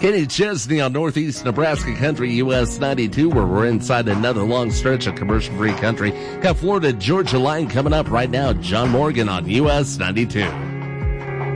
Kenny Chesney on Northeast Nebraska Country, US 92, where we're inside another long stretch of commercial-free country. Got Florida Georgia line coming up right now. John Morgan on US 92.